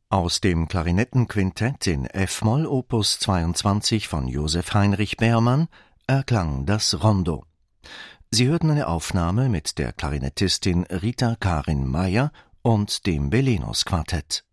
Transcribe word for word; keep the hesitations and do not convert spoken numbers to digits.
Aus dem Klarinettenquintett in F-Moll Opus zweiundzwanzig von Joseph Heinrich Beermann erklang das Rondo. Sie hörten eine Aufnahme mit der Klarinettistin Rita Karin Meyer und dem Belenos Quartett.